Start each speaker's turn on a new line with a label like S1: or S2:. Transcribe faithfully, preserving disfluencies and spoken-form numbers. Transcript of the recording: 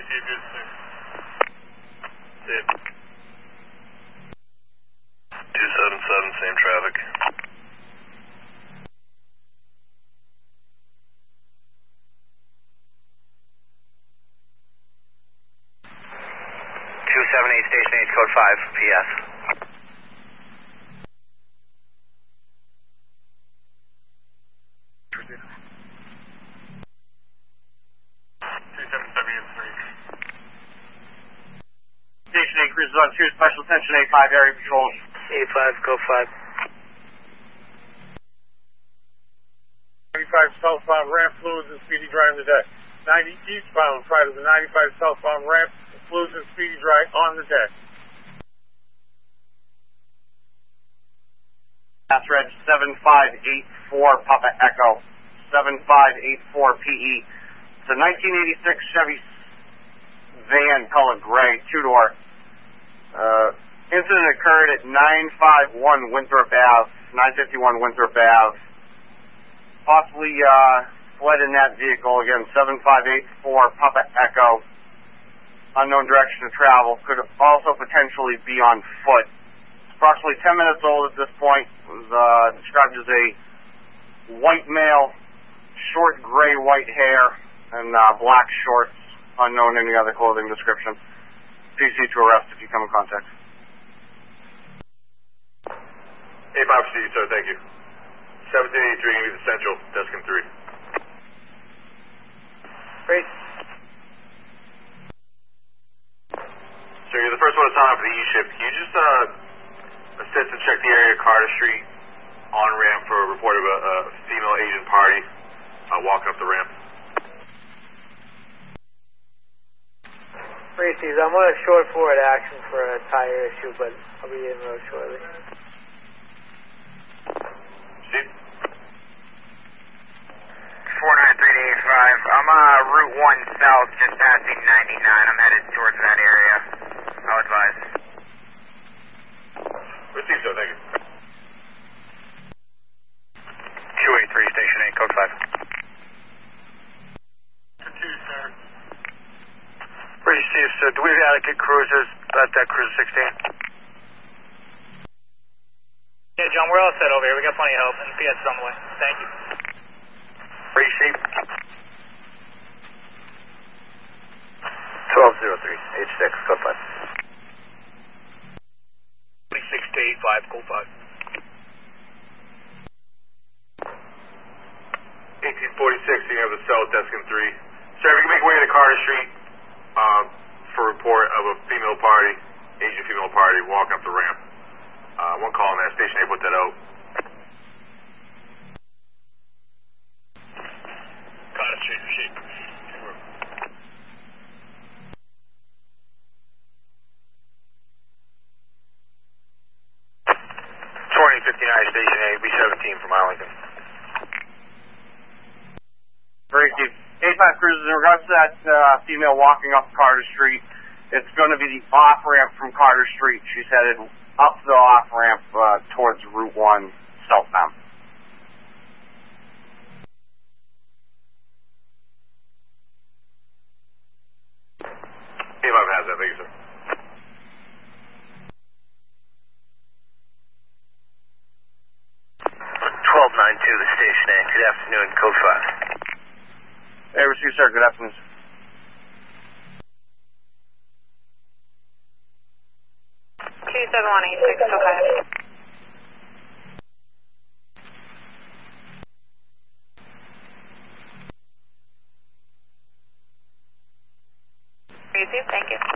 S1: receive you, six. See it. two seven seven, same traffic.
S2: two seven eight, Station eight, code five, P S.
S1: two seven seven eight three.
S3: Station eight, cruises on two, special attention eight five, area patrol.
S2: eight five, code five.
S4: ninety-five southbound ramp, fluids and speedy dry on the deck. ninety eastbound prior to the ninety-five southbound ramp, fluids and speedy dry on the deck.
S3: Pass reg seven five eight four, Papa Echo, seven five eight four P E. It's a nineteen eighty-six Chevy van, color gray, two-door. Uh, incident occurred at nine fifty-one Winthrop Ave, nine fifty-one Winthrop Ave. Possibly uh, fled in that vehicle, again, seven five eight four Papa Echo. Unknown direction of travel, could also potentially be on foot. Approximately ten minutes old at this point, was uh, described as a white male, short gray white hair, and uh, black shorts, unknown any other clothing description. P C to arrest if you come in contact.
S1: eight five, see you, sir, thank you. seventeen eighty-three, you need the central, Deskin three.
S2: Great.
S1: Sir, you're the first one to sign up for the E-ship. Can you just uh, assist and check the area of Carter Street on ramp for a report of a, a female Asian party uh, walking up the ramp?
S2: Reese's, I'm on a short forward action for a tire issue, but I'll be in real shortly.
S1: Steve?
S2: four nine three to eight five. I'm uh, Route one south, just passing ninety-nine. I'm headed towards that area. I'll advise.
S1: Receive, sir, thank you.
S2: two eighty-three, Station eight, code five.
S1: two, sir.
S2: Receive, sir. Do we have adequate cruisers at that cruiser sixteen?
S5: Yeah, John, we're all set over here. We got plenty of help, and P S is on the way. Thank you.
S2: Receive. twelve oh three, H six, code five.
S5: twenty-six to eight five, code five.
S1: eighteen forty-six, you have the cell, Deskin three. Sir, if you can make your way to Carter Street uh, for a report of a female party, Asian female party, walking up the ramp. Uh, one call on that, Station eight, put that out.
S5: Carter Street, receive.
S2: twenty fifty-nine, Station eight, B seventeen from Arlington.
S3: Very deep. eight five cruises, in regards to that uh, female walking up Carter Street, it's going to be the off-ramp from Carter Street. She's headed up the off-ramp uh, towards Route one southbound.
S1: eight five has that, thank you, sir.
S2: twelve ninety-two, the Station eight. Good afternoon, code five.
S3: Hey, receive, sir. Good afternoon.
S6: two seven one eight six, code five. Receive, thank you.